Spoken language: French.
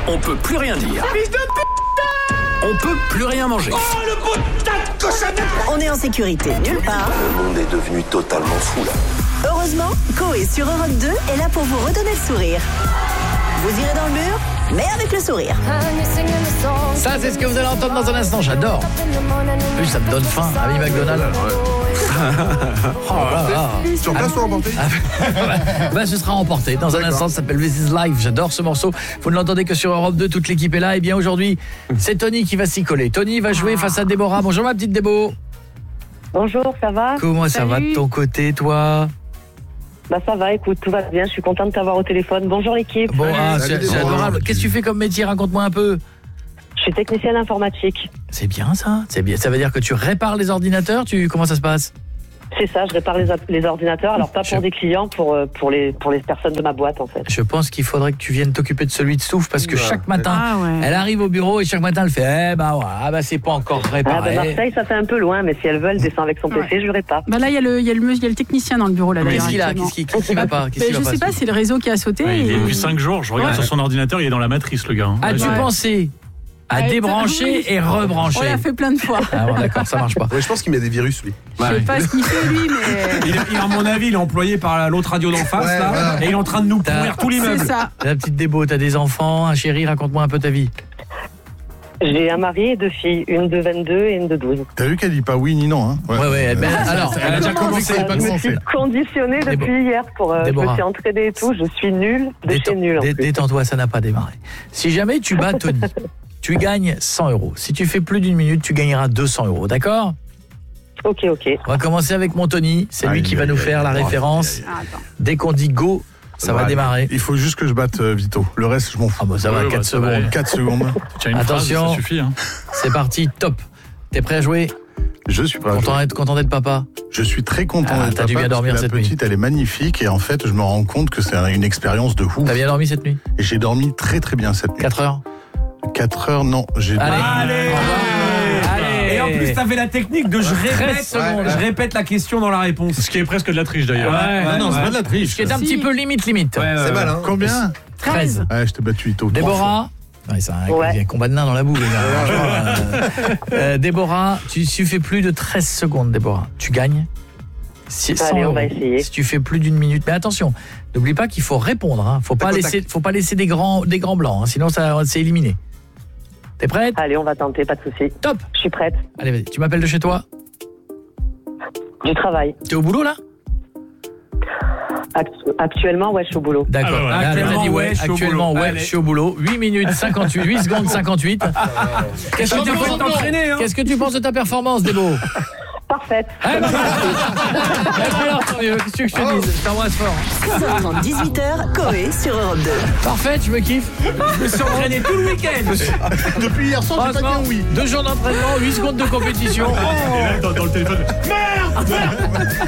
on peut plus rien dire. Fils de putain! On peut plus rien manger. Oh, le putain de cochonnard! On est en sécurité nulle part. Le monde est devenu totalement fou là. Heureusement, Coé sur Europe 2 est là pour vous redonner le sourire. Vous irez dans le mur, mais avec le sourire. Ça, c'est ce que vous allez entendre dans un instant. J'adore. En plus, ça me donne faim. Ami McDonald's. Oh là là. Sur place ou emporté? Ben, ce sera emporté. Dans un instant, ça s'appelle This is Live. J'adore ce morceau. Vous ne l'entendez que sur Europe 2. Toute l'équipe est là. Et bien aujourd'hui, c'est Tony qui va s'y coller. Tony va jouer face à Déborah. Bonjour ma petite Débo. Bonjour, ça va? Comment ça va de ton côté, toi? Bah ça va, écoute, tout va bien, je suis contente de t'avoir au téléphone. Bonjour l'équipe. Bon, c'est adorable. Qu'est-ce que tu fais comme métier? Raconte-moi un peu. Je suis technicienne informatique. C'est bien ça. C'est bien. Ça veut dire que tu répares les ordinateurs. Comment ça se passe? C'est ça, je répare les ordinateurs, alors pas pour des clients, pour les personnes de ma boîte en fait. Je pense qu'il faudrait que tu viennes t'occuper de celui de Stouff parce que chaque matin, elle arrive au bureau et chaque matin elle fait c'est pas encore réparé. Marseille, ça fait un peu loin, mais si elle veut, elle descend avec son PC, je lui répare. Bah là, il y a le technicien dans le bureau là. Qu'est-ce qu'il a? Qu'est-ce qui va pas? Je sais pas, c'est le réseau qui a sauté. Il est depuis 5 jours, je regarde sur son ordinateur, il est dans la matrice le gars. As-tu pensé à débrancher et rebrancher? On l'a fait plein de fois. Ah bon, d'accord, ça marche pas. Ouais, je pense qu'il met des virus lui. Je sais pas ce qu'il fait lui, mais À mon avis, il est employé par l'autre radio d'en face là, et il est en train de nous pourrir tout l'immeuble. c'est ça. La petite Débo, t'as des enfants, un chéri, raconte-moi un peu ta vie. J'ai un mari et 2 filles, une de 22 et une de 12. T'as vu qu'elle dit pas oui ni non, hein? Ouais. Alors, Elle a déjà commencé. Je me suis conditionnée depuis hier pour... je me suis entraînée et tout, je suis nulle de chez nulle en plus. Détends-toi, ça n'a pas démarré. Si jamais tu bats Tony, tu gagnes 100 €. Si tu fais plus d'une minute, tu gagneras 200 €, d'accord? Ok. On va commencer avec mon Tony, c'est lui qui va nous faire la référence. Dès qu'on dit go, ça va démarrer. Il faut juste que je batte Vito. Le reste, je m'en fous. Ah bah ça va, 4 secondes. 4 secondes. Attention, ça suffit. C'est parti, top. T'es prêt à jouer? Je suis prêt. Content d'être papa? Je suis très content d'être papa. T'as dû bien dormir cette nuit. La petite, elle est magnifique et en fait, je me rends compte que c'est une expérience de ouf. T'as bien dormi cette nuit? Et j'ai dormi très très bien cette nuit. 4 heures? 4 heures, non. Allez. Et en plus, t'avais la technique de je répète la question dans la réponse. Ce qui est presque de la triche d'ailleurs. Non, c'est pas de la triche. Ce qui est un petit peu limite. C'est mal, hein? Combien? 13. Ouais, je t'ai battu Vito. Déborah? C'est un combat de nains dans la boue, les gars. Déborah, tu fais plus de 13 secondes, Déborah. Tu gagnes 100 Allez, on €. va essayer. Si tu fais plus d'une minute. Mais attention, n'oublie pas qu'il faut répondre. Hein. Faut pas laisser des grands blancs, hein, sinon c'est éliminé. T'es prête? Allez, on va tenter, pas de souci. Top. Je suis prête. Allez, vas-y. Tu m'appelles de chez toi? Du travail. T'es au boulot là? Actuellement, ouais, je suis au boulot. D'accord. Actuellement, je suis au boulot. 8 minutes 58, 8 secondes 58. Qu'est-ce que tu penses de ta performance, Débo? Parfaite. Alors, qu'est-ce que je te dise? Je t'embrasse fort. 16h30, 18h, Coé sur Europe 2. Parfait, je me kiffe. Je me suis entraîné tout le week-end. Depuis hier soir, j'ai pas dit oui. 2 jours d'entraînement, 8 secondes de compétition. Et là, dans le téléphone. Merde.